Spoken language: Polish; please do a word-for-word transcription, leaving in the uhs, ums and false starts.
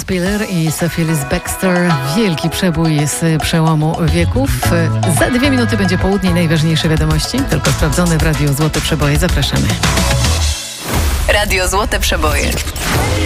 Spiller i Sophie Ellis Bextor. Wielki przebój z przełomu wieków. Za dwie minuty będzie południe, najważniejsze wiadomości, tylko sprawdzone w Radiu Złote Przeboje. Zapraszamy. Radio Złote Przeboje.